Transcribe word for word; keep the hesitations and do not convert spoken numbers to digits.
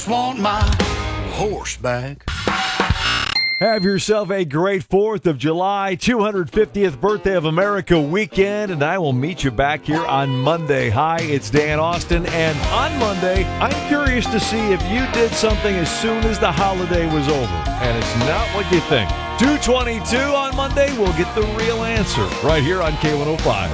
Want my horse back. Have yourself a great fourth of July, two hundred fiftieth birthday of America weekend, and I will meet you back here on Monday. Hi, it's Dan Austin, and on Monday, I'm curious to see if you did something as soon as the holiday was over, and it's not what you think. two twenty-two on Monday, we'll get the real answer right here on K one oh five.